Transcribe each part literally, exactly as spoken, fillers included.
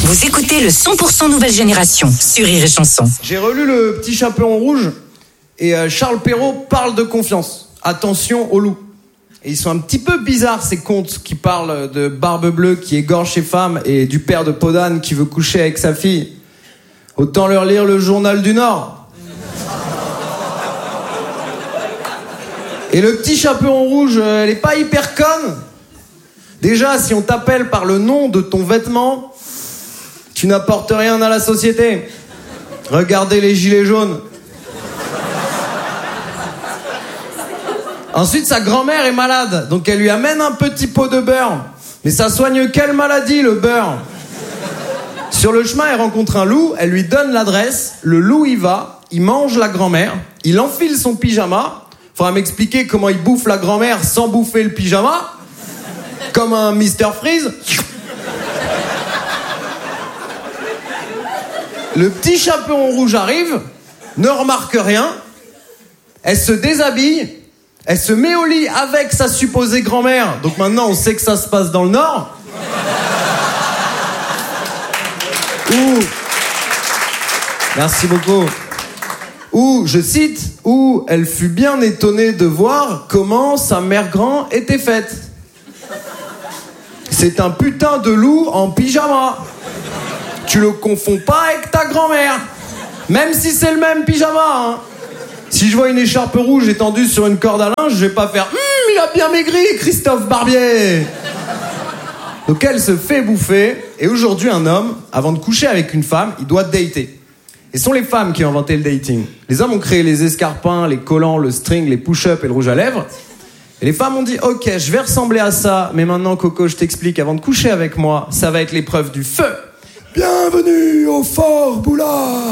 Vous écoutez le cent pour cent nouvelle génération sur Rire et Chanson. J'ai relu Le Petit Chaperon Rouge et euh, Charles Perrault parle de confiance. Attention aux loups. Et ils sont un petit peu bizarres ces contes qui parlent de Barbe Bleue qui égorge ses femmes et du père de Podane qui veut coucher avec sa fille. Autant leur lire le Journal du Nord. Et Le Petit Chaperon Rouge, elle est pas hyper conne. Déjà, si on t'appelle par le nom de ton vêtement, tu n'apportes rien à la société. Regardez les gilets jaunes. Ensuite, sa grand-mère est malade, donc elle lui amène un petit pot de beurre. Mais ça soigne quelle maladie, le beurre ? Sur le chemin, elle rencontre un loup, elle lui donne l'adresse, le loup y va, il mange la grand-mère, il enfile son pyjama. Faudra m'expliquer comment il bouffe la grand-mère sans bouffer le pyjama. Comme un mister Freeze. Le petit chaperon rouge arrive, ne remarque rien, elle se déshabille, elle se met au lit avec sa supposée grand-mère. Donc maintenant, on sait que ça se passe dans le Nord. Où... Merci beaucoup. Où, je cite, où elle fut bien étonnée de voir comment sa mère grand était faite. C'est un putain de loup en pyjama. Tu le confonds pas avec ta grand-mère. Même si c'est le même pyjama, hein. Si je vois une écharpe rouge étendue sur une corde à linge, je vais pas faire hum, il a bien maigri, Christophe Barbier. Donc elle se fait bouffer. Et aujourd'hui, un homme, avant de coucher avec une femme, il doit dater. Et ce sont les femmes qui ont inventé le dating. Les hommes ont créé les escarpins, les collants, le string, les push-ups et le rouge à lèvres. Et les femmes ont dit, ok, je vais ressembler à ça, mais maintenant, Coco, je t'explique, avant de coucher avec moi, ça va être l'épreuve du feu. Bienvenue au Fort Boulard,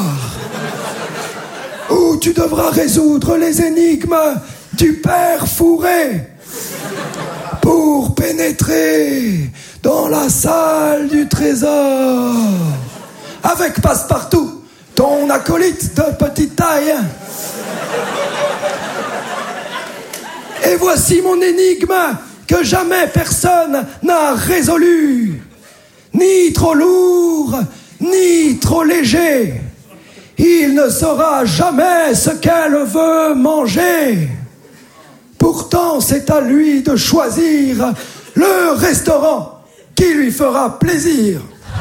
où tu devras résoudre les énigmes du père Fourré pour pénétrer dans la salle du trésor avec Passepartout, ton acolyte de petite taille. Et voici mon énigme que jamais personne n'a résolue. Ni trop lourd, ni trop léger. Il ne saura jamais ce qu'elle veut manger. Pourtant, c'est à lui de choisir le restaurant qui lui fera plaisir.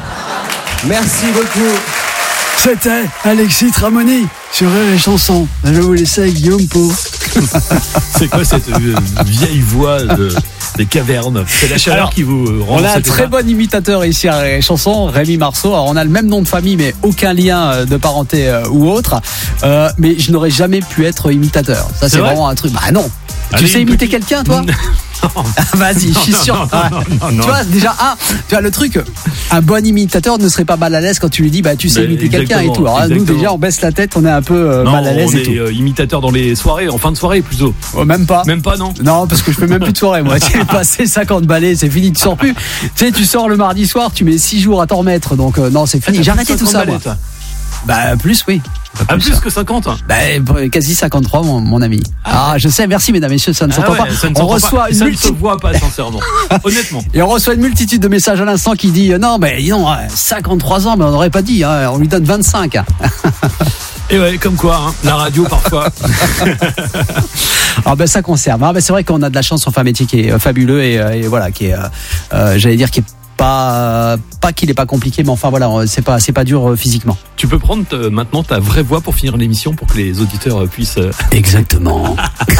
Merci beaucoup. C'était Alexis Tramoni sur Rire et Chanson. Je vais vous laisser avec Guillaume Pau. C'est quoi cette euh, vieille voix de, des cavernes? C'est la chaleur Alors, qui vous rend. On a un très état. Bon imitateur ici à Rire et Chanson, Rémi Marceau. Alors on a le même nom de famille, mais aucun lien de parenté euh, ou autre. Euh, mais je n'aurais jamais pu être imitateur. Ça, c'est, c'est vraiment un truc. Bah non. Allez, tu sais imiter petite... quelqu'un, toi? Vas-y, je suis sûr. Non, non, non, non, tu vois, déjà, un, tu vois, le truc, un bon imitateur ne serait pas mal à l'aise quand tu lui dis, bah, tu sais ben, imiter quelqu'un et tout. Alors, nous, déjà, on baisse la tête, on est un peu euh, non, mal à l'aise on et tout. est euh, imitateur dans les soirées, en fin de soirée plutôt. Oh, même pas. Même pas, non? Non, parce que je fais même plus de soirée, moi. Tu es passé cinquante balais, c'est fini, tu sors plus. Tu sais, tu sors le mardi soir, tu mets six jours à t'en remettre, donc, euh, non, c'est fini. Ah, j'ai arrêté tout ça, balais, moi. Toi. Bah, plus, oui. Ah, plus, plus que cinquante? Bah, quasi cinquante-trois, mon, mon ami. Ah, ah, je sais, merci, mesdames et messieurs, ça ne ah s'entend ouais, pas. Ça ne on reçoit pas. Une ça multi... ne se voit pas, sincèrement. Honnêtement. Et on reçoit une multitude de messages à l'instant qui dit, non, mais non, cinquante-trois ans, mais on n'aurait pas dit, hein, on lui donne vingt-cinq. Et ouais, comme quoi, hein, la radio, parfois. Alors, ben, ça conserve. Ah, ben, c'est vrai qu'on a de la chance, son métier qui est euh, fabuleux et, euh, et voilà, qui est, euh, euh, j'allais dire, qui est pas pas qu'il est pas compliqué, mais enfin voilà, c'est pas c'est pas dur euh, physiquement. Tu peux prendre te, maintenant ta vraie voix pour finir l'émission pour que les auditeurs euh, puissent euh... Exactement.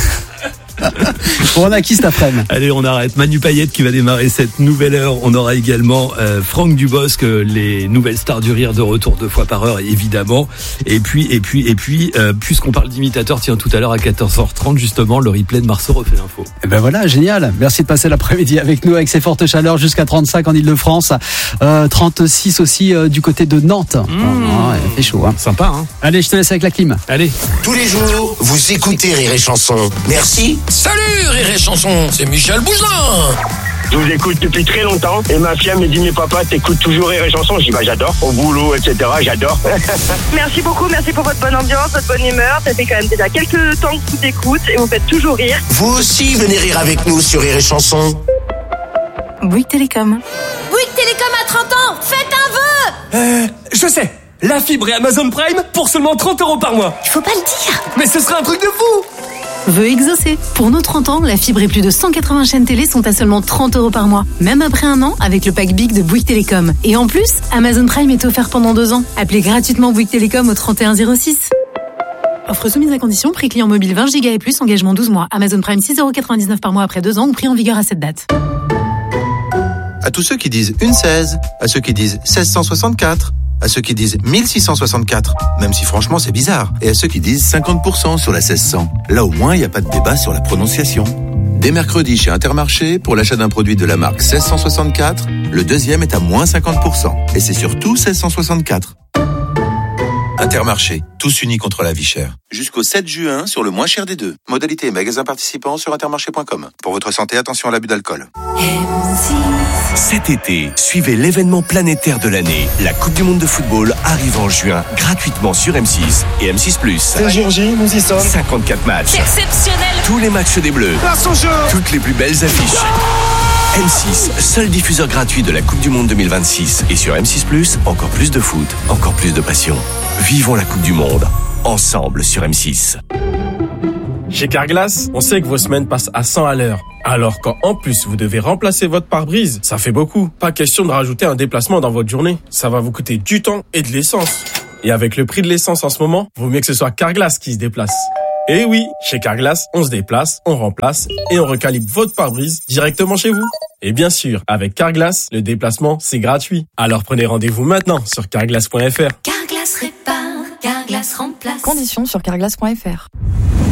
On a qui cet après-midi? Allez, on arrête. Manu Payette qui va démarrer cette nouvelle heure. On aura également euh, Franck Dubosc, les nouvelles stars du rire de retour deux fois par heure, évidemment. Et puis, et puis, et puis, euh, puisqu'on parle d'imitateurs, tiens, tout à l'heure à quatorze heures trente, justement, le replay de Marceau refait l'info. Et ben voilà, génial. Merci de passer l'après-midi avec nous avec ces fortes chaleurs jusqu'à trente-cinq en Ile-de-France, euh, trente-six aussi euh, du côté de Nantes. Mmh. Oh, ouais, il fait chaud, hein. Sympa, hein. Allez, je te laisse avec la clim. Allez. Tous les jours, vous écoutez Rire et Chanson. Merci. Salut Rire et Chanson, c'est Michel Bougelin. Je vous écoute depuis très longtemps et ma fille me dit mais papa t'écoutes toujours Rire et Chanson. Je dis bah j'adore, au boulot etc, j'adore. Merci beaucoup, merci pour votre bonne ambiance, votre bonne humeur. Ça fait quand même déjà quelques temps que je vous écoute et vous faites toujours rire. Vous aussi venez rire avec nous sur Rire et Chanson. Bouygues Télécom. Bouygues Télécom à trente ans, faites un vœu. Je sais, la fibre et Amazon Prime pour seulement trente euros par mois. Il faut pas le dire. Mais ce serait un truc de fou. Vœux exaucés. Pour nos trente ans, la fibre et plus de cent quatre-vingts chaînes télé sont à seulement trente euros par mois. Même après un an, avec le pack Big de Bouygues Télécom. Et en plus, Amazon Prime est offert pendant deux ans. Appelez gratuitement Bouygues Télécom au trente et un zéro six. Offre soumise à condition, prix client mobile vingt gigas et plus, engagement douze mois. Amazon Prime six euros quatre-vingt-dix-neuf par mois après deux ans ou prix en vigueur à cette date. À tous ceux qui disent une seize, à ceux qui disent seize cent soixante-quatre, à ceux qui disent mille six cent soixante-quatre, même si franchement c'est bizarre, et à ceux qui disent cinquante pour cent sur la seize cents. Là au moins il n'y a pas de débat sur la prononciation. Dès mercredi chez Intermarché, pour l'achat d'un produit de la marque seize cent soixante-quatre, le deuxième est à moins cinquante pour cent. Et c'est surtout seize cent soixante-quatre. Intermarché, tous unis contre la vie chère. Jusqu'au sept juin sur le moins cher des deux. Modalité et magasins participants sur intermarché point com. Pour votre santé, attention à l'abus d'alcool. Cet été, suivez l'événement planétaire de l'année. La Coupe du Monde de football arrive en juin, gratuitement sur M six et M six plus. C'est jour J, nous y sommes. cinquante-quatre matchs. C'est exceptionnel. Tous les matchs des Bleus. Place au jeu. Toutes les plus belles affiches. M six, seul diffuseur gratuit de la Coupe du Monde deux mille vingt-six. Et sur M six plus, encore plus de foot, encore plus de passion. Vivons la Coupe du Monde, ensemble sur M six. Chez Carglass, on sait que vos semaines passent à cent à l'heure. Alors quand en plus vous devez remplacer votre pare-brise, ça fait beaucoup. Pas question de rajouter un déplacement dans votre journée. Ça va vous coûter du temps et de l'essence. Et avec le prix de l'essence en ce moment, vaut mieux que ce soit Carglass qui se déplace. Et oui, chez Carglass, on se déplace, on remplace et on recalibre votre pare-brise directement chez vous. Et bien sûr, avec Carglass, le déplacement, c'est gratuit. Alors prenez rendez-vous maintenant sur carglass point f r. Carglass répare, Carglass remplace. Conditions sur carglass point f r.